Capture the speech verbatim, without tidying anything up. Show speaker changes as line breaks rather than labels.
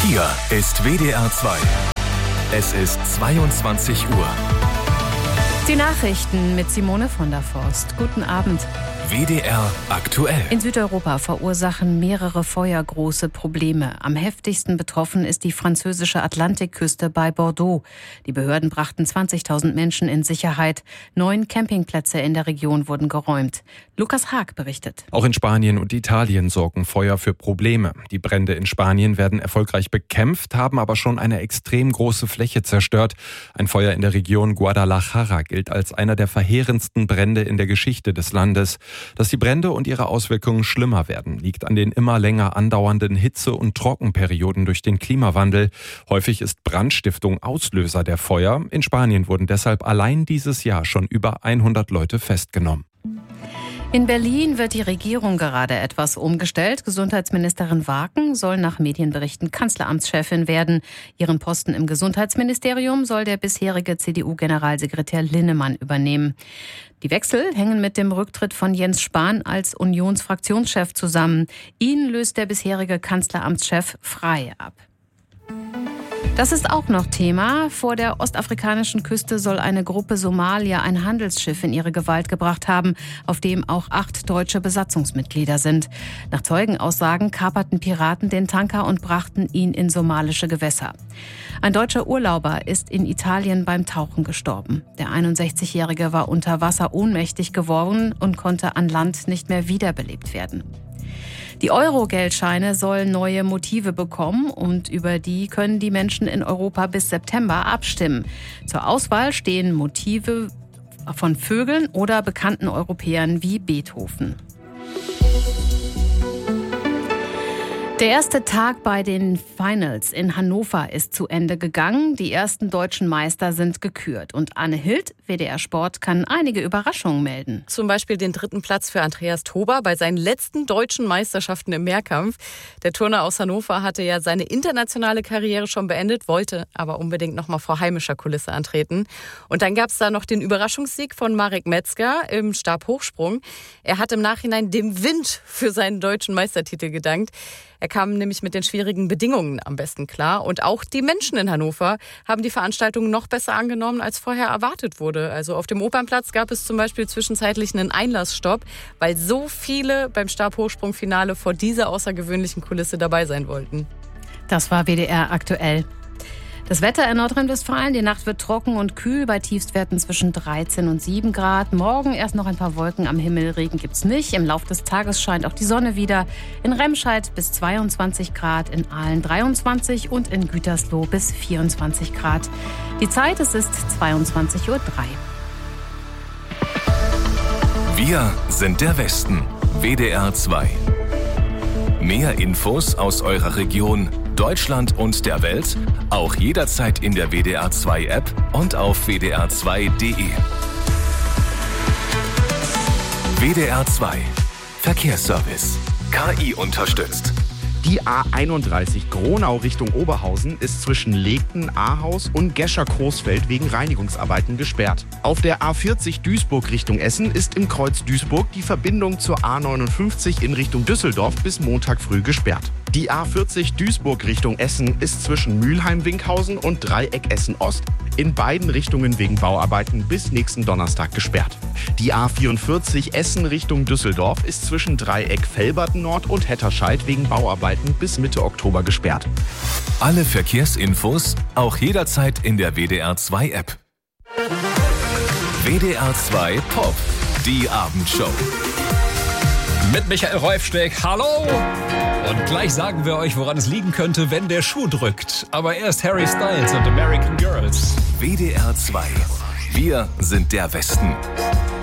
Hier ist W D R zwei. Es ist zweiundzwanzig Uhr.
Die Nachrichten mit Simone von der Forst. Guten Abend.
W D R aktuell.
In Südeuropa verursachen mehrere Feuer große Probleme. Am heftigsten betroffen ist die französische Atlantikküste bei Bordeaux. Die Behörden brachten zwanzigtausend Menschen in Sicherheit. Neun Campingplätze in der Region wurden geräumt. Lukas Haag berichtet.
Auch in Spanien und Italien sorgen Feuer für Probleme. Die Brände in Spanien werden erfolgreich bekämpft, haben aber schon eine extrem große Fläche zerstört. Ein Feuer in der Region Guadalajara gilt als einer der verheerendsten Brände in der Geschichte des Landes. Dass die Brände und ihre Auswirkungen schlimmer werden, liegt an den immer länger andauernden Hitze- und Trockenperioden durch den Klimawandel. Häufig ist Brandstiftung Auslöser der Feuer. In Spanien wurden deshalb allein dieses Jahr schon über hundert Leute festgenommen.
In Berlin wird die Regierung gerade etwas umgestellt. Gesundheitsministerin Waken soll nach Medienberichten Kanzleramtschefin werden. Ihren Posten im Gesundheitsministerium soll der bisherige C D U-Generalsekretär Linnemann übernehmen. Die Wechsel hängen mit dem Rücktritt von Jens Spahn als Unionsfraktionschef zusammen. Ihn löst der bisherige Kanzleramtschef frei ab. Das ist auch noch Thema. Vor der ostafrikanischen Küste soll eine Gruppe Somalier ein Handelsschiff in ihre Gewalt gebracht haben, auf dem auch acht deutsche Besatzungsmitglieder sind. Nach Zeugenaussagen kaperten Piraten den Tanker und brachten ihn in somalische Gewässer. Ein deutscher Urlauber ist in Italien beim Tauchen gestorben. Der einundsechzigjährige war unter Wasser ohnmächtig geworden und konnte an Land nicht mehr wiederbelebt werden. Die Euro-Geldscheine sollen neue Motive bekommen und über die können die Menschen in Europa bis September abstimmen. Zur Auswahl stehen Motive von Vögeln oder bekannten Europäern wie Beethoven. Der erste Tag bei den Finals in Hannover ist zu Ende gegangen. Die ersten deutschen Meister sind gekürt. Und Anne Hild, W D R Sport, kann einige Überraschungen melden.
Zum Beispiel den dritten Platz für Andreas Tober bei seinen letzten deutschen Meisterschaften im Mehrkampf. Der Turner aus Hannover hatte ja seine internationale Karriere schon beendet, wollte aber unbedingt noch mal vor heimischer Kulisse antreten. Und dann gab es da noch den Überraschungssieg von Marek Metzger im Stabhochsprung. Er hat im Nachhinein dem Wind für seinen deutschen Meistertitel gedankt. Er kam nämlich mit den schwierigen Bedingungen am besten klar. Und auch die Menschen in Hannover haben die Veranstaltung noch besser angenommen, als vorher erwartet wurde. Also auf dem Opernplatz gab es zum Beispiel zwischenzeitlich einen Einlassstopp, weil so viele beim Stabhochsprungfinale vor dieser außergewöhnlichen Kulisse dabei sein wollten.
Das war W D R aktuell. Das Wetter in Nordrhein-Westfalen, die Nacht wird trocken und kühl bei Tiefstwerten zwischen dreizehn und sieben Grad. Morgen erst noch ein paar Wolken am Himmel, Regen gibt's nicht. Im Laufe des Tages scheint auch die Sonne wieder. In Remscheid bis zweiundzwanzig Grad, in Aalen dreiundzwanzig und in Gütersloh bis vierundzwanzig Grad. Die Zeit, es ist zweiundzwanzig Uhr drei.
Wir sind der Westen. W D R zwei. Mehr Infos aus eurer Region, Deutschland und der Welt, auch jederzeit in der W D R zwei App und auf w d r zwei punkt d e. W D R zwei Verkehrsservice. K I unterstützt.
Die A einunddreißig Gronau Richtung Oberhausen ist zwischen Legten, Ahaus und Gescher-Coesfeld wegen Reinigungsarbeiten gesperrt. Auf der A vierzig Duisburg Richtung Essen ist im Kreuz Duisburg die Verbindung zur A neunundfünfzig in Richtung Düsseldorf bis Montag früh gesperrt. Die A vierzig Duisburg Richtung Essen ist zwischen Mülheim-Winkhausen und Dreieck Essen-Ost in beiden Richtungen wegen Bauarbeiten bis nächsten Donnerstag gesperrt. Die A vierundvierzig Essen Richtung Düsseldorf ist zwischen Dreieck Velberten Nord und Hetterscheid wegen Bauarbeiten bis Mitte Oktober gesperrt.
Alle Verkehrsinfos auch jederzeit in der W D R zwei App. W D R zwei Pop, die Abendshow.
Mit Michael Reufsteck, hallo! Und gleich sagen wir euch, woran es liegen könnte, wenn der Schuh drückt. Aber erst Harry Styles und American Girls.
W D R zwei. Wir sind der Westen.